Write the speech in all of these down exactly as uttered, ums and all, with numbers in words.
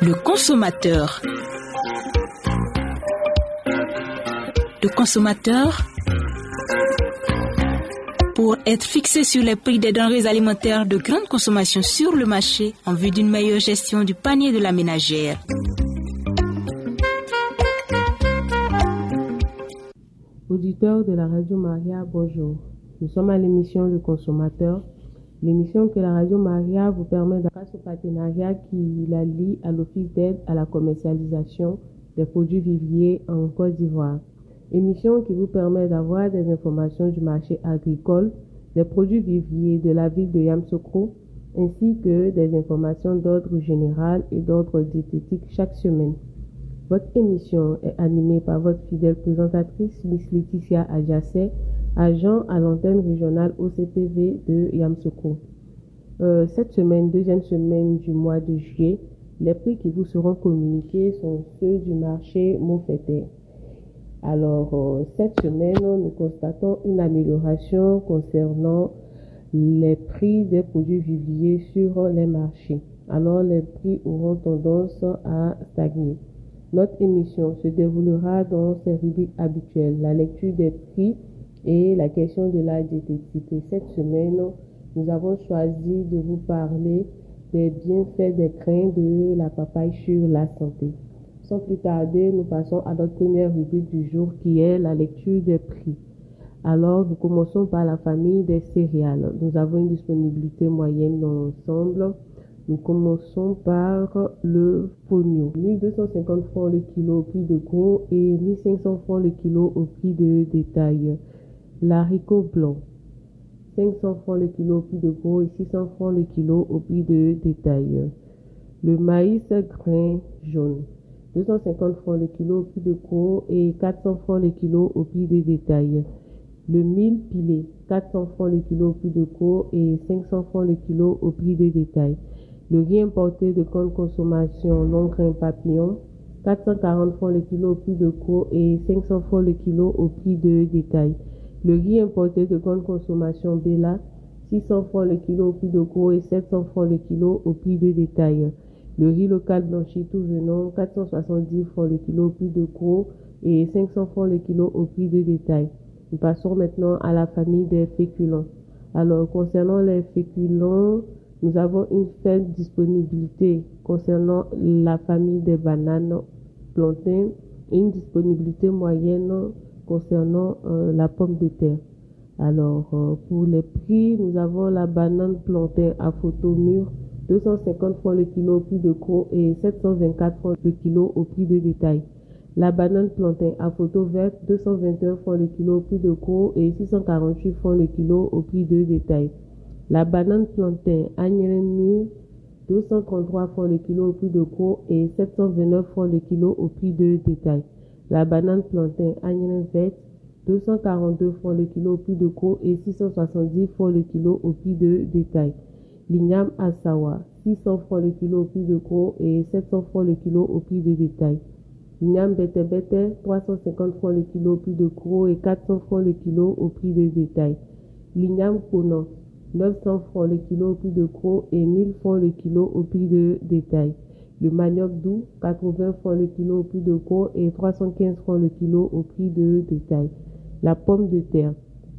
Le consommateur. Le consommateur, pour être fixé sur les prix des denrées alimentaires de grande consommation sur le marché en vue d'une meilleure gestion du panier de la ménagère. Auditeurs de la Radio Maria, bonjour. Nous sommes à l'émission Le Consommateur, l'émission que la Radio Maria vous permet, grâce au partenariat qui la lie à l'Office d'aide à la commercialisation des produits vivriers en Côte d'Ivoire. Émission qui vous permet d'avoir des informations du marché agricole, des produits vivriers de la ville de Yamoussoukro, ainsi que des informations d'ordre général et d'ordre diététique chaque semaine. Votre émission est animée par votre fidèle présentatrice, Miss Laetitia Adjassé, agent à l'antenne régionale O C P V de Yamoussoukro. Euh, cette semaine, deuxième semaine du mois de juillet, les prix qui vous seront communiqués sont ceux du marché Montfété. Alors, euh, cette semaine, nous constatons une amélioration concernant les prix des produits vivriers sur les marchés. Alors, les prix auront tendance à stagner. Notre émission se déroulera dans ses rubriques habituelles, la lecture des prix et la question de la diététique. Et cette semaine, nous avons choisi de vous parler des bienfaits des grains de la papaye sur la santé. Sans plus tarder, nous passons à notre première rubrique du jour qui est la lecture des prix. Alors, nous commençons par la famille des céréales. Nous avons une disponibilité moyenne dans l'ensemble. Nous commençons par le fonio. mille deux cent cinquante francs le kilo au prix de gros et mille cinq cents francs le kilo au prix de détail. L'haricot blanc, cinq cents francs le kilo au prix de gros et six cents francs le kilo au prix de détail. Le maïs grain jaune, deux cent cinquante francs le kilo au prix de gros et quatre cents francs le kilo au prix de détail. Le mil pilé, quatre cents francs le kilo au prix de gros et cinq cents francs le kilo au prix de détail. Le riz importé de grande consommation long grain papillon, quatre cent quarante francs le kilo au prix de gros et cinq cents francs le kilo au prix de détail. Le riz importé de grande consommation Bella, six cents francs le kilo au prix de gros et sept cents francs le kilo au prix de détail. Le riz local blanchi tout venant, quatre cent soixante-dix francs le kilo au prix de gros et cinq cents francs le kilo au prix de détail. Nous passons maintenant à la famille des féculents. Alors, concernant les féculents, nous avons une faible disponibilité concernant la famille des bananes, plantains, et une disponibilité moyenne concernant euh, la pomme de terre. Alors, euh, pour les prix, nous avons la banane plantain à photo mûre, deux cent cinquante francs le kilo au prix de gros et sept cent vingt-quatre francs le kilo au prix de détail. La banane plantain à photo verte, deux cent vingt et un francs le kilo au prix de gros et six cent quarante-huit francs le kilo au prix de détail. La banane plantain agnelle mûre, deux cent trente-trois francs le kilo au prix de gros et sept cent vingt-neuf francs le kilo au prix de détail. La banane plantain agnelle verte, deux cent quarante-deux francs le kilo au prix de gros et six cent soixante-dix francs le kilo au prix de détail. L'igname Assawa, six cents francs le kilo au prix de gros et sept cents francs le kilo au prix de détail. L'igname Bete Bete, trois cent cinquante francs le kilo au prix de gros et quatre cents francs le kilo au prix de détail. L'igname Konan, neuf cents francs le kilo au prix de gros et mille francs le kilo au prix de détail. Le manioc doux, quatre-vingts francs le kilo au prix de gros et trois cent quinze francs le kilo au prix de détail. La pomme de terre,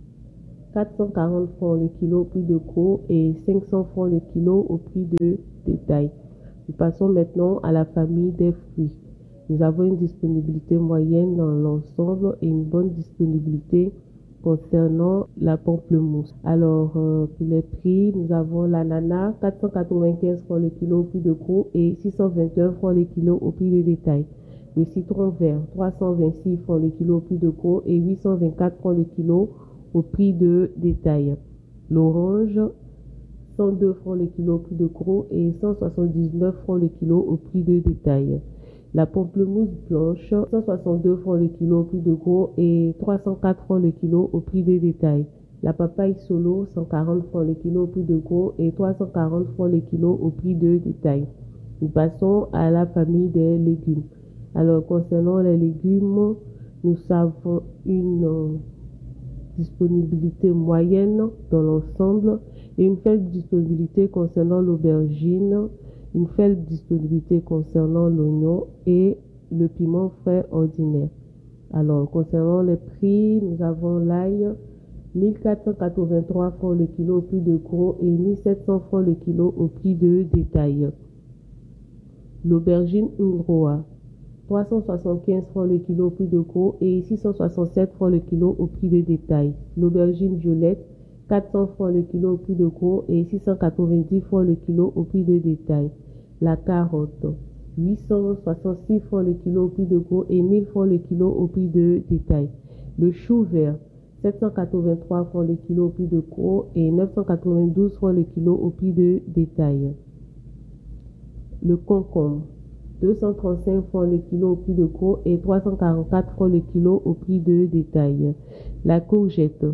quatre cent quarante francs le kilo au prix de gros et cinq cents francs le kilo au prix de détail. Nous passons maintenant à la famille des fruits. Nous avons une disponibilité moyenne dans l'ensemble et une bonne disponibilité concernant la pamplemousse. Alors, euh, pour les prix, nous avons l'ananas, quatre cent quatre-vingt-quinze francs le kilo au prix de gros et six cent vingt et un francs le kilo au prix de détail. Le citron vert, trois cent vingt-six francs le kilo au prix de gros et huit cent vingt-quatre francs le kilo au prix de détail. L'orange, cent deux francs le kilo au prix de gros et cent soixante-dix-neuf francs le kilo au prix de détail. La pamplemousse blanche, cent soixante-deux francs le kilo au prix de gros et trois cent quatre francs le kilo au prix de détail. La papaye solo, cent quarante francs le kilo au prix de gros et trois cent quarante francs le kilo au prix de détail. Nous passons à la famille des légumes. Alors, concernant les légumes, nous avons une euh, disponibilité moyenne dans l'ensemble et une faible disponibilité concernant l'aubergine une faible disponibilité concernant l'oignon et le piment frais ordinaire. Alors, concernant les prix, nous avons l'ail, mille quatre cent quatre-vingt-trois francs le kilo au prix de gros et mille sept cents francs le kilo au prix de détail. L'aubergine Unroa, trois cent soixante-quinze francs le kilo au prix de gros et six cent soixante-sept francs le kilo au prix de détail. L'aubergine violette, quatre cents francs le kilo au prix de gros et six cent quatre-vingt-dix francs le kilo au prix de détail. La carotte, huit cent soixante-six francs le kilo au prix de gros et mille francs le kilo au prix de détail. Le chou vert, sept cent quatre-vingt-trois francs le kilo au prix de gros et neuf cent quatre-vingt-douze francs le kilo au prix de détail. Le concombre, deux cent trente-cinq francs le kilo au prix de gros et trois cent quarante-quatre francs le kilo au prix de détail. La courgette,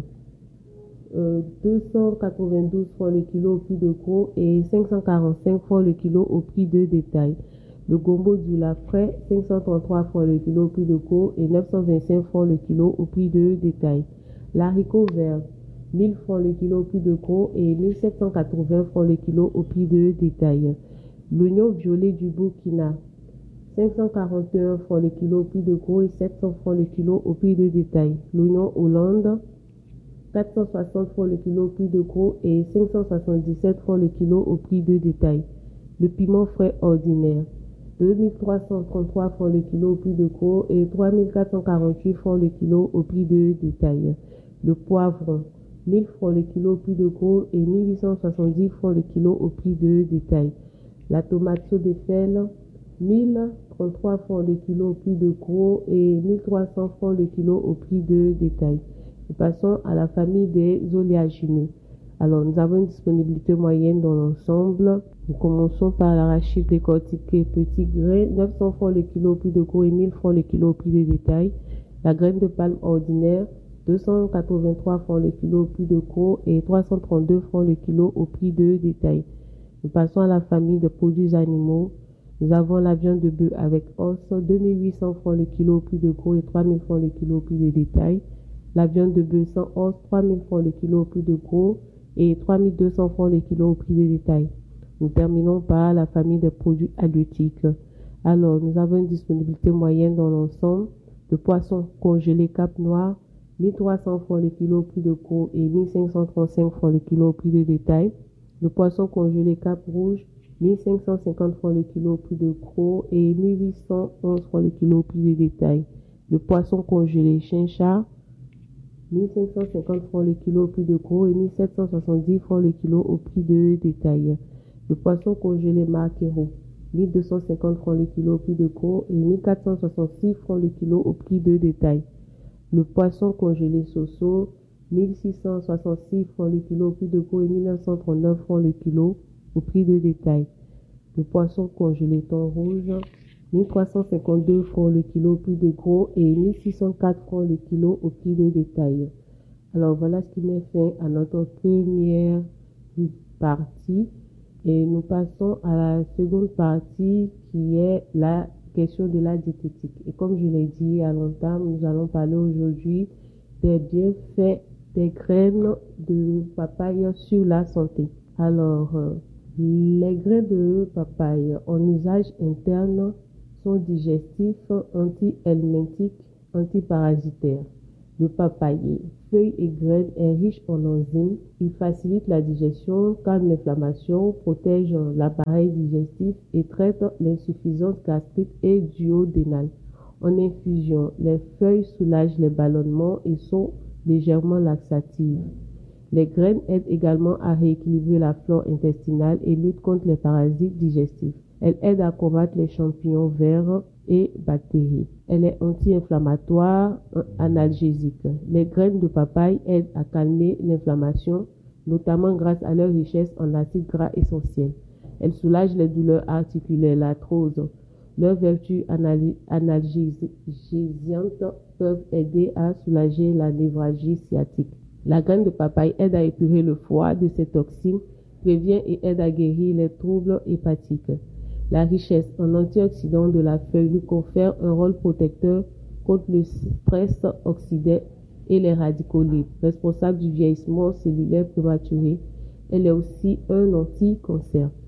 euh, deux cent quatre-vingt-douze francs le kilo au prix de gros et cinq cent quarante-cinq francs le kilo au prix de détail. Le gombo du lait frais, cinq cent trente-trois francs le kilo au prix de gros et neuf cent vingt-cinq francs le kilo au prix de détail. L'haricot vert, mille francs le kilo au prix de gros et mille sept cent quatre-vingts francs le kilo au prix de détail. L'oignon violet du Burkina, cinq cent quarante et un francs le kilo au prix de gros et sept cents francs le kilo au prix de détail. L'oignon Hollande, quatre cent soixante francs le kilo au prix de gros et cinq cent soixante-dix-sept francs le kilo au prix de détail. Le piment frais ordinaire, deux mille trois cent trente-trois francs le kilo au prix de gros et trois mille quatre cent quarante-huit francs le kilo au prix de détail. Le poivron, mille francs le kilo au prix de gros et mille huit cent soixante-dix francs le kilo au prix de détail. La tomate saut de fel, mille trente-trois francs le kilo au prix de gros et mille trois cents francs le kilo au prix de détail. Nous passons à la famille des oléagineux. Alors, nous avons une disponibilité moyenne dans l'ensemble. Nous commençons par l'arachide décortiqué petit grain, neuf cents francs le kilo au prix de gros et mille francs le kilo au prix de détail. La graine de palme ordinaire, deux cent quatre-vingt-trois francs le kilo au prix de gros et trois cent trente-deux francs le kilo au prix de détail. Nous passons à la famille de produits animaux. Nous avons la viande de bœuf avec os, deux mille huit cents francs le kilo au prix de gros et trois mille francs le kilo au prix de détail. La viande de bœuf sans os, trois mille francs le kilo au prix de gros et trois mille deux cents francs le kilo au prix de détail. Nous terminons par la famille de produits halieutiques. Alors, nous avons une disponibilité moyenne dans l'ensemble. Le poisson congelé Cap Noir, mille trois cents francs le kilo au prix de gros et mille cinq cent trente-cinq francs le kilo au prix de détail. Le poisson congelé Cap Rouge, mille cinq cent cinquante francs le kilo au prix de gros et mille huit cent onze francs le kilo au prix de détail. Le poisson congelé Chinchard, mille cinq cent cinquante francs le kilo au prix de gros et mille sept cent soixante-dix francs le kilo au prix de détail. Le poisson congelé Marquero, mille deux cent cinquante francs le kilo au prix de gros et mille quatre cent soixante-six francs le kilo au prix de détail. Le poisson congelé Soso, mille six cent soixante-six francs le kilo au prix de gros et mille neuf cent trente-neuf francs le kilo au prix de détail. Le poisson congelé Thon Rouge, mille trois cent cinquante-deux francs le kilo au prix de gros et mille six cent quatre francs le kilo au prix de détail. Alors voilà ce qui met fin à notre première partie et nous passons à la seconde partie qui est la question de la diététique. Et comme je l'ai dit à longtemps, nous allons parler aujourd'hui des bienfaits des graines de papaye sur la santé. Alors, euh, les graines de papaye en usage interne sont digestifs, anti-helminthiques, antiparasitaires. Le papaye, feuilles et graines, est riche en enzymes. Il facilite la digestion, calme l'inflammation, protège l'appareil digestif et traite l'insuffisance gastrique et duodénale. En infusion, les feuilles soulagent les ballonnements et sont légèrement laxatives. Les graines aident également à rééquilibrer la flore intestinale et luttent contre les parasites digestifs. Elle aide à combattre les champignons verts et bactéries. Elle est anti-inflammatoire, analgésique. Les graines de papaye aident à calmer l'inflammation, notamment grâce à leur richesse en acides gras essentiels. Elles soulagent les douleurs articulaires, l'arthrose. Leurs vertus analgésiantes peuvent aider à soulager la névralgie sciatique. La graine de papaye aide à épurer le foie de ses toxines, prévient et aide à guérir les troubles hépatiques. La richesse en antioxydants de la feuille lui confère un rôle protecteur contre le stress oxydaire et les radicaux libres, responsable du vieillissement cellulaire prématuré. Elle est aussi un anti-cancer.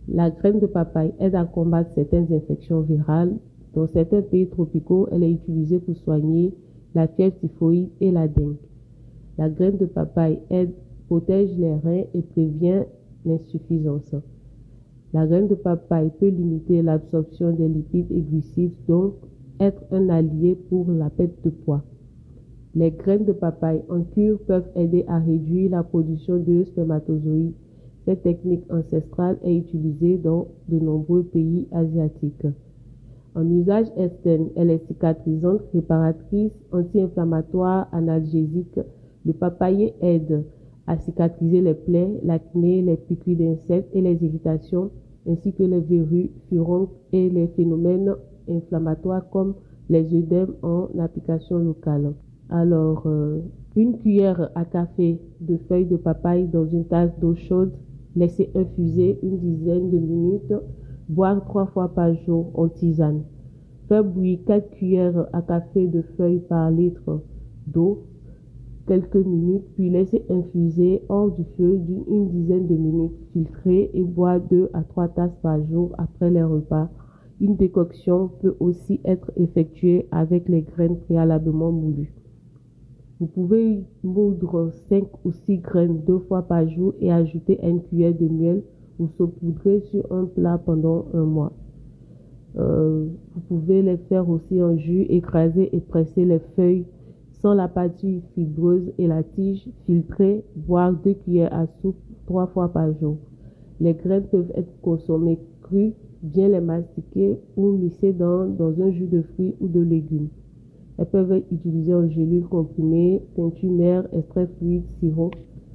La graine de papaye aide à combattre certaines infections virales. Dans certains pays tropicaux, elle est utilisée pour soigner la fièvre typhoïde et la dengue. La graine de papaye aide, protège les reins et prévient l'insuffisance. La graine de papaye peut limiter l'absorption des lipides et glucides, donc être un allié pour la perte de poids. Les graines de papaye en cure peuvent aider à réduire la production de spermatozoïdes. Cette technique ancestrale est utilisée dans de nombreux pays asiatiques. En usage externe, elle est cicatrisante, réparatrice, anti-inflammatoire, analgésique. Le papayer aide à cicatriser les plaies, l'acné, les piqûres d'insectes et les irritations, ainsi que les verrues, furoncles et les phénomènes inflammatoires comme les œdèmes en application locale. Alors, euh, une cuillère à café de feuilles de papaye dans une tasse d'eau chaude, laisser infuser une dizaine de minutes, boire trois fois par jour en tisane. Faire bouillir quatre cuillères à café de feuilles par litre d'eau, quelques minutes, puis laisser infuser hors du feu d'une une dizaine de minutes, filtrer et boire deux à trois tasses par jour après les repas. Une décoction peut aussi être effectuée avec les graines préalablement moulues. Vous pouvez moudre cinq ou six graines deux fois par jour et ajouter une cuillère de miel ou saupoudrer sur un plat pendant un mois. Euh, vous pouvez les faire aussi en jus, écraser et presser les feuilles sans la partie fibreuse et la tige, filtrer, boire deux cuillères à soupe trois fois par jour. Les graines peuvent être consommées crues, bien les mastiquer ou mixer dans, dans un jus de fruits ou de légumes. Elles peuvent être utilisées en gélules comprimées, teinture mère, extrait fluide, sirop.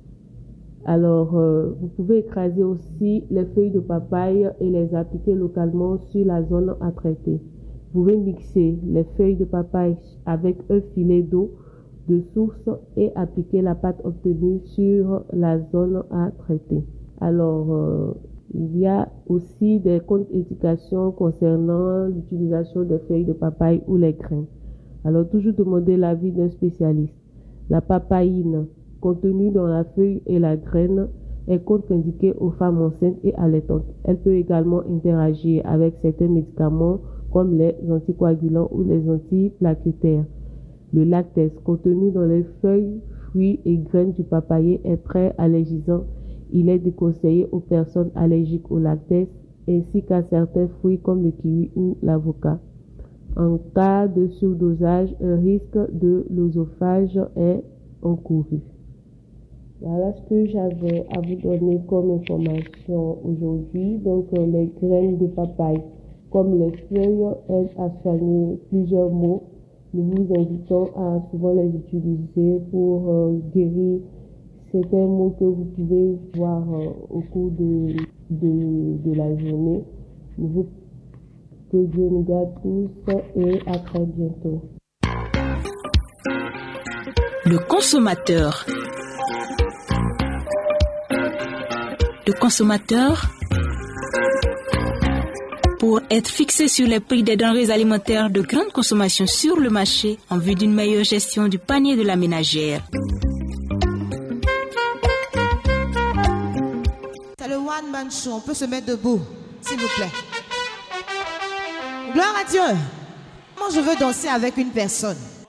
Alors, euh, vous pouvez écraser aussi les feuilles de papaye et les appliquer localement sur la zone à traiter. Vous pouvez mixer les feuilles de papaye avec un filet d'eau de source et appliquer la pâte obtenue sur la zone à traiter. Alors, euh, il y a aussi des contre-indications concernant l'utilisation des feuilles de papaye ou les graines. Alors, toujours demander l'avis d'un spécialiste. La papaïne contenue dans la feuille et la graine est contre-indiquée aux femmes enceintes et allaitantes. Elle peut également interagir avec certains médicaments comme les anticoagulants ou les antiplaquettaires. Le lactase contenu dans les feuilles, fruits et graines du papayer est très allergisant. Il est déconseillé aux personnes allergiques au lactase ainsi qu'à certains fruits comme le kiwi ou l'avocat. En cas de surdosage, un risque de l'œsophage est encouru. Voilà ce que j'avais à vous donner comme information aujourd'hui. Donc, euh, les graines de papaye, comme les feuilles, aident à soigner plusieurs maux. Nous vous invitons à souvent les utiliser pour euh, guérir certains maux que vous pouvez voir euh, au cours de, de, de la journée. Nous vous Que Dieu nous garde tous et à très bientôt. Le consommateur. Le consommateur, pour être fixé sur les prix des denrées alimentaires de grande consommation sur le marché en vue d'une meilleure gestion du panier de la ménagère. C'est le One Man Show. On peut se mettre debout, s'il vous plaît. Gloire à Dieu. Moi, je veux danser avec une personne.